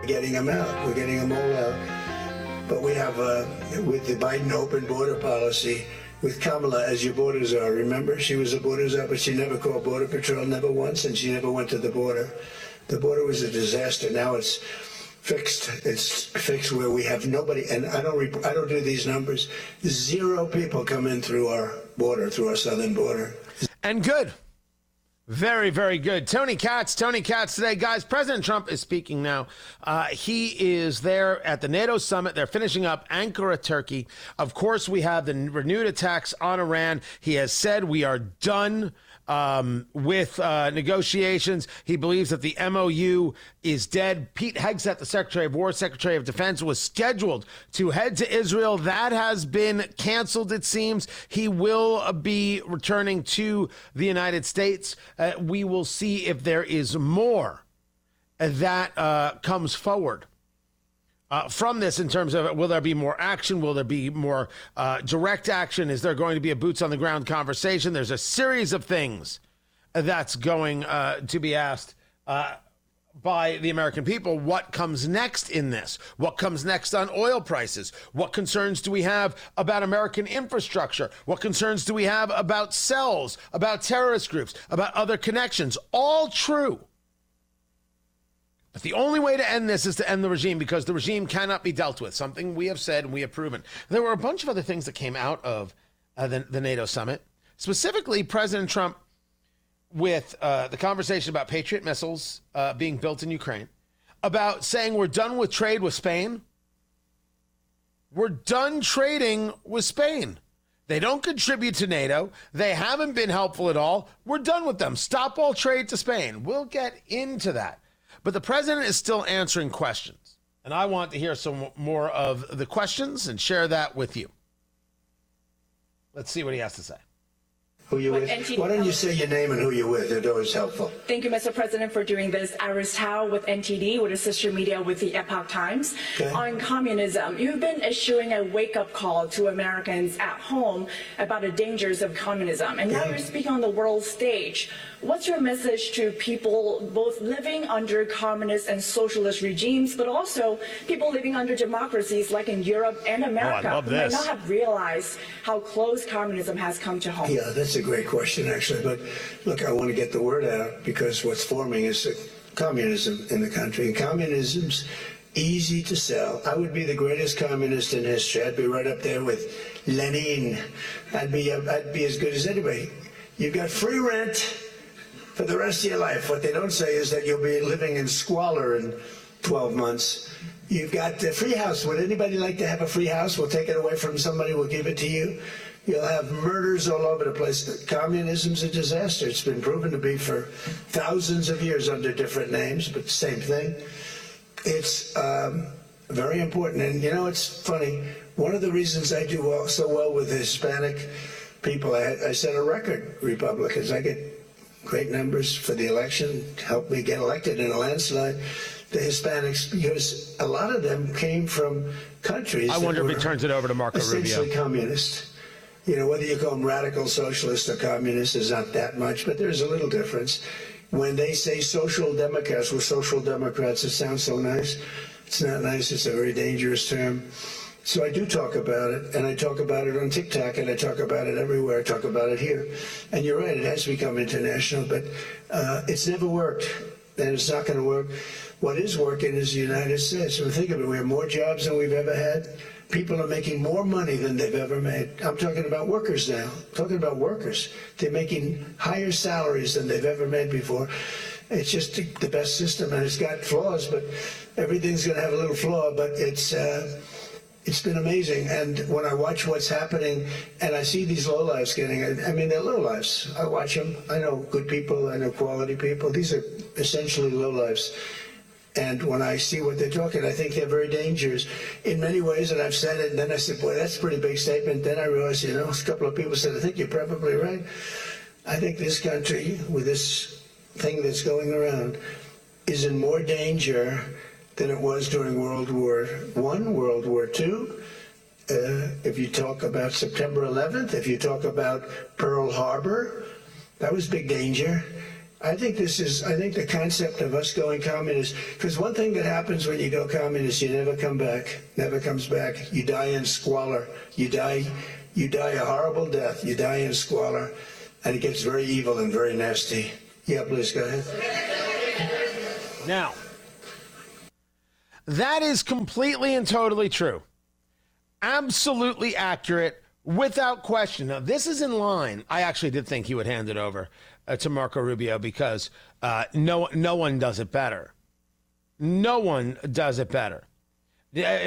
getting them out. We're getting them all out. But we have, with the Biden open border policy, with Kamala as your border czar. Remember, she was a border czar, but she never called Border Patrol, never once, and she never went to the border. The border was a disaster. Now it's fixed. It's fixed where we have nobody, and I don't do these numbers. 0 people come in through our border, through our southern border. And good. Very, very good. Tony Katz today. Guys, President Trump is speaking now. He is there at the NATO summit. They're finishing up Ankara, Turkey. Of course, we have the renewed attacks on Iran. He has said we are done with negotiations. He believes that the MOU is dead. Pete Hegseth, the Secretary of War, Secretary of Defense, was scheduled to head to Israel. That has been canceled, it seems. He will be returning to the United States. We will see if there is more that comes forward from this in terms of, will there be more action? Will there be more direct action? Is there going to be a boots on the ground conversation? There's a series of things that's going to be asked by the American people. What comes next in this? What comes next on oil prices? What concerns do we have about American infrastructure? What concerns do we have about cells, about terrorist groups, about other connections? All true. But the only way to end this is to end the regime, because the regime cannot be dealt with, something we have said and we have proven. There were a bunch of other things that came out of the NATO summit, specifically President Trump with the conversation about Patriot missiles being built in Ukraine, about saying we're done with trade with Spain. We're done trading with Spain. They don't contribute to NATO. They haven't been helpful at all. We're done with them. Stop all trade to Spain. We'll get into that. But the president is still answering questions. And I want to hear some more of the questions and share that with you. Let's see what he has to say. Who you with? Why don't you say your name and who you're with? It's always helpful. Thank you, Mr. President, for doing this. Iris Tao with NTD, with a sister media with the Epoch Times. Okay. On communism, you've been issuing a wake-up call to Americans at home about the dangers of communism. And now you're speaking on the world stage. What's your message to people both living under communist and socialist regimes, but also people living under democracies like in Europe and America, who may not have realized how close communism has come to home? Yeah, that's a great question, actually. But look, I want to get the word out, because what's forming is communism in the country. And communism's easy to sell. I would be the greatest communist in history. I'd be right up there with Lenin. I'd be as good as anybody. You've got free rent for the rest of your life. What they don't say is that you'll be living in squalor in 12 months. You've got the free house. Would anybody like to have a free house? We'll take it away from somebody. We'll give it to you. You'll have murders all over the place. Communism's a disaster. It's been proven to be for thousands of years under different names, but same thing. It's very important. And, you know, it's funny. One of the reasons I do so well with Hispanic people, I set a record, Republicans. I get great numbers for the election, helped me get elected in a landslide. The Hispanics, because a lot of them came from countries. I wonder if he turns it over to Marco Rubio. Essentially communist. You know, whether you call them radical socialist or communist is not that much, but there's a little difference. When they say social democrats, we're social democrats, it sounds so nice. It's not nice. It's a very dangerous term. So I do talk about it, and I talk about it on TikTok, and I talk about it everywhere. I talk about it here. And you're right, it has become international, but it's never worked, and it's not going to work. What is working is the United States. I mean, think of it. We have more jobs than we've ever had. People are making more money than they've ever made. I'm talking about workers now. I'm talking about workers. They're making higher salaries than they've ever made before. It's just the best system, and it's got flaws, but everything's going to have a little flaw, but it's been amazing. And when I watch what's happening, and I see these lowlifes getting, I mean, they're lowlifes. I watch them. I know good people. I know quality people. These are essentially lowlifes. And when I see what they're talking, I think they're very dangerous in many ways. And I've said it, and then I said, boy, that's a pretty big statement. Then I realized, you know, a couple of people said, I think you're probably right. I think this country, with this thing that's going around, is in more danger than it was during World War I, World War II. If you talk about September 11th, if you talk about Pearl Harbor, that was big danger. I think the concept of us going communist, because one thing that happens when you go communist, you never come back, never comes back. You die in squalor. You die a horrible death. You die in squalor, and it gets very evil and very nasty. Yeah, please go ahead. Now, that is completely and totally true. Absolutely accurate, without question. Now, this is in line. I actually did think he would hand it over to Marco Rubio because no one does it better. No one does it better.